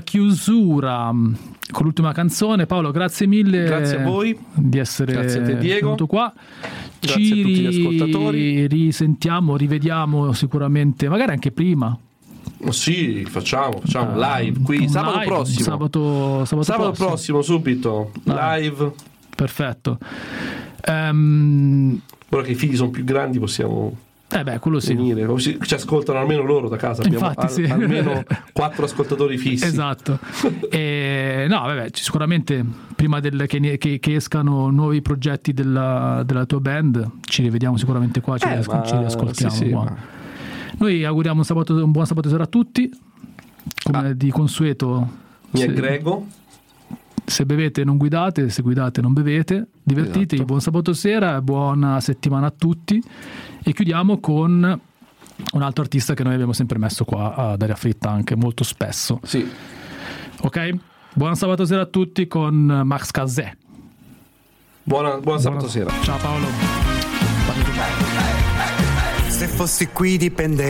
chiusura con l'ultima canzone. Paolo, grazie mille. Grazie a voi. Di essere grazie a te, Diego. venuto qua. Grazie a tutti gli ascoltatori. Risentiamo, rivediamo sicuramente, magari anche prima. Sì, facciamo live qui sabato live, prossimo. Sabato prossimo subito. Live. Perfetto. Ora che i figli sono più grandi possiamo quello sì. venire. Ci ascoltano almeno loro da casa. Abbiamo almeno 4 ascoltatori fissi. Esatto. Sicuramente prima che escano nuovi progetti della tua band ci rivediamo sicuramente qua, ci riascoltiamo qua. Ma... Noi auguriamo un buon sabato sera a tutti, come di consueto. Mi aggrego. Se bevete non guidate, se guidate non bevete, divertitevi, esatto. Buon sabato sera, buona settimana a tutti e chiudiamo con un altro artista che noi abbiamo sempre messo qua ad Aria Fritta anche molto spesso. Sì. Ok? Buon sabato sera a tutti con Max Cazè. Buon sabato sera. Ciao Paolo. Se fossi qui dipende